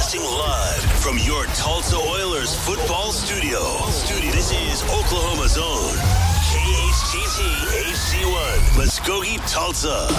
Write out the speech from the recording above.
Broadcasting live from your Tulsa Oilers football studio. This is Oklahoma's own KHTT HD1, Muskogee, Tulsa.